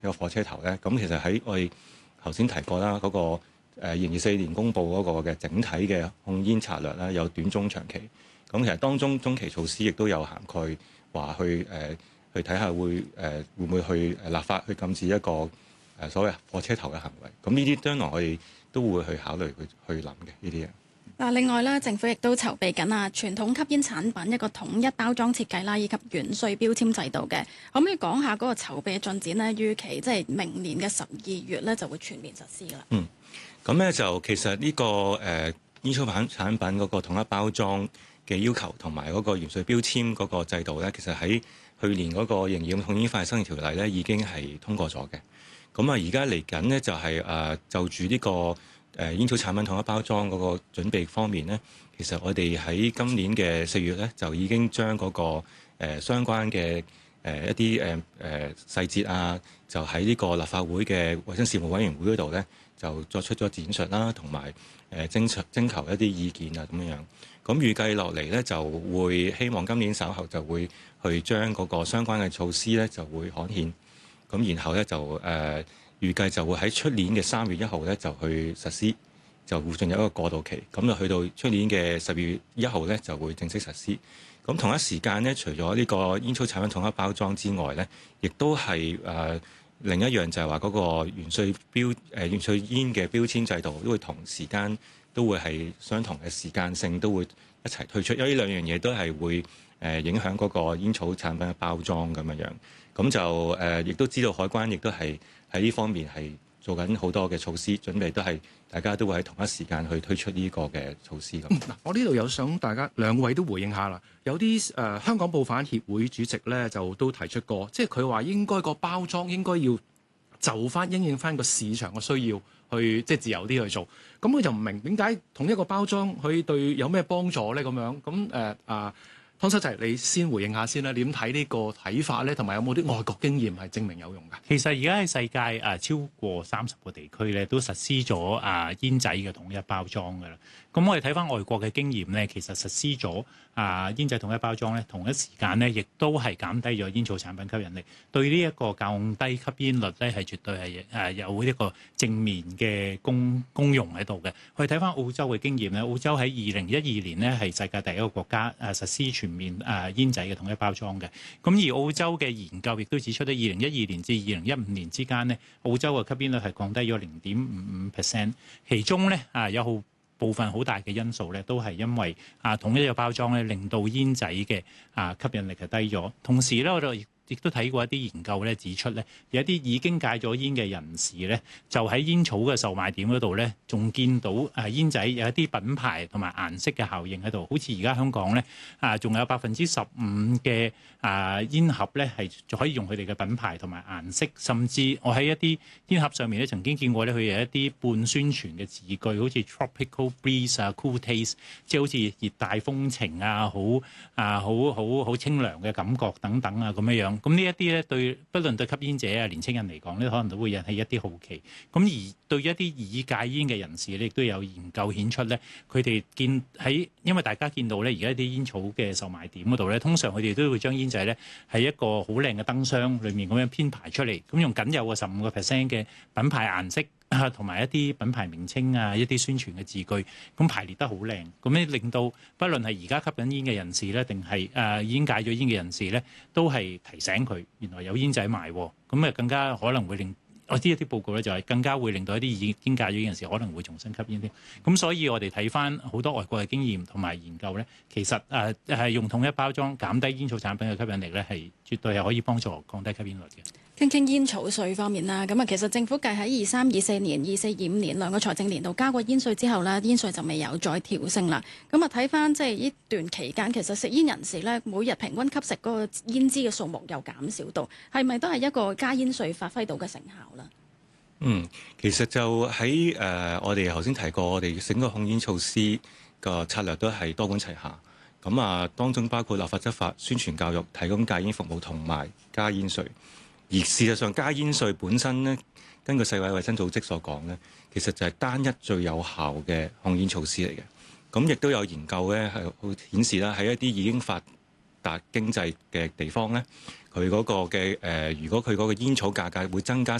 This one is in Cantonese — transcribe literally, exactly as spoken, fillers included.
個火車頭咧，咁其實喺我哋頭先提過啦，嗰、那個誒二零二四年公佈嗰個嘅整體嘅控煙策略啦，有短中長期。咁其實當中中期措施亦都有涵蓋話去誒、呃、去睇下會誒、呃、會唔會去立法去禁止一個誒所謂火車頭嘅行為。咁呢啲將來我哋都會去考慮去去諗嘅呢啲嘢。 嗱，另外咧，政府亦都籌備緊啊，傳統吸煙產品一個統一包裝設計啦，以及原稅標籤制度嘅，可唔可以講下嗰個籌備嘅進展呢？預期即係明年嘅十二月咧就會全面實施㗎啦。 嗯，咁咧就其實呢、這個誒、呃、煙草產產品嗰個統一包裝嘅要求同埋嗰個原稅標籤嗰個制度咧，其實喺去年嗰個營業控煙法生效條例咧已經係通過咗嘅。咁啊，而家嚟緊呢，就係、是、誒、呃、就住呢、這個。誒煙草產品統一包裝嗰個準備方面呢，其實我哋喺今年嘅四月呢，就已經將嗰、那個、呃、相關嘅誒、呃、一啲誒誒細節啊，就喺呢個立法會嘅衞生事務委員會嗰度呢，就作出咗展述啦，同埋誒徵求徵求一啲意見啊咁樣樣。咁預計落嚟呢，就會希望今年稍後就會去將嗰個相關嘅措施呢，就會刊憲。咁然後呢，就誒。呃預計就會喺出年嘅三月一號咧就去實施，就會進入一個過渡期。咁就去到出年嘅十二月一號咧就會正式實施。咁同一時間咧，除咗呢個煙草產品統一包裝之外咧，亦都係誒、呃、另一樣就係話嗰個原稅標誒、呃、原稅煙嘅標籤制度都會同時間都會係相同嘅時間性都會一齊推出，因為呢兩樣嘢都係會誒影響嗰個煙草產品嘅包裝咁樣樣。咁就誒亦都知道海關亦都係。喺呢方面係做緊好多嘅措施，準備都係大家都會喺同一時間去推出呢個嘅措施咁。嗱、 嗯，我呢度有想大家兩位都回應下啦。有啲誒、呃、香港報販協會主席咧就都提出過，即係佢話應該個包裝應該要就翻因應翻個市場嘅需要去，即係自由啲去做。咁佢就唔明點解同一個包裝佢對有咩幫助咧？咁樣咁誒啊。湯修齊，你先回應下先啦。點睇呢個睇法咧？同埋有冇啲外國經驗係證明有用㗎？ 其實而家喺世界誒超過三十個地區咧，都實施咗啊煙仔嘅統一包裝㗎啦。咁我哋睇翻外國嘅經驗咧，其實實施咗啊煙仔統一包裝咧，同一時間咧，亦都係減低咗煙草產品吸引力，對呢一個降低吸煙率咧，係絕對係誒有一個正面嘅功功用喺度嘅。我哋睇翻澳洲嘅經驗咧，澳洲喺二零一二年咧係世界第一個國家誒實施全面誒煙仔嘅統一包裝嘅。咁而澳洲嘅研究亦都指出咧，二零一二年至二零一五年之間咧，澳洲嘅吸煙率係降低咗零點五五 percent， 其中咧啊有好部分好大嘅因素咧，都係因為啊統一嘅包裝咧，令到煙仔嘅啊吸引力係低咗。同時咧，我哋亦都睇過一啲研究咧，指出咧，有一啲已經戒咗煙嘅人士咧，就喺煙草嘅售賣點嗰度咧，仲見到誒煙仔有一啲品牌同埋顏色嘅效應喺度，好似而家香港咧啊，仲有百分之十五嘅啊煙盒咧係就可以用佢哋嘅品牌同埋顏色，甚至我喺一啲煙盒上面咧曾經見過咧，佢有一啲半宣傳嘅字句，好似 tropical breeze 啊、cool taste， 即係好似熱帶風情啊、好啊、好好好清涼嘅感覺等等啊咁樣樣。咁呢一啲咧，對不論對吸煙者啊、年青人嚟講咧，可能都會引起一啲好奇。咁而對一啲已戒煙嘅人士咧，亦都有研究顯出咧，佢哋見喺因為大家見到咧，而家啲煙草嘅售賣點嗰度咧，通常佢哋都會將煙仔咧喺一個好靚嘅燈箱裡面咁樣編排出嚟，咁用僅有嘅十五個 percent 嘅品牌顏色。同埋一啲品牌名稱啊，一啲宣傳嘅字句，咁排列得好靚，咁咧令到不論係而家吸緊煙嘅人士咧，定係誒已經戒咗煙嘅人士咧，都係提醒佢原來有煙仔賣，咁啊更加可能會令我知一啲報告咧，就係更加會令到一啲已經戒咗煙嘅人士可能會重新吸煙添。咁所以我哋睇翻好多外國嘅經驗同埋研究咧，其實誒係用統一包裝減低煙草產品嘅吸引力咧，係絕對係可以幫助降低吸煙率嘅。 傾傾煙草稅方面啦，咁啊其實政府計喺二三二四年、二四二五年兩個財政年度加過煙稅之後咧，煙稅就未有再調升啦。咁啊睇翻即係呢段期間，其實食煙人士咧每日平均吸食嗰個煙支嘅數目又減少到，係咪都係一個加煙稅發揮到嘅成效啦？ 嗯，其實就喺誒、呃、我哋頭先提過，我哋整個控煙措施個策略都係多管齊下。咁啊，當中包括立法執法、宣傳教育、提供戒煙服務同埋加煙稅。而事實上，加煙稅本身咧，根據世界衛生組織所講咧，其實就係單一最有效嘅控煙措施嚟嘅。咁亦都有研究咧，係會顯示啦，喺一啲已經發達經濟嘅地方咧， 佢嗰個嘅誒、呃，如果佢嗰個煙草價格會增加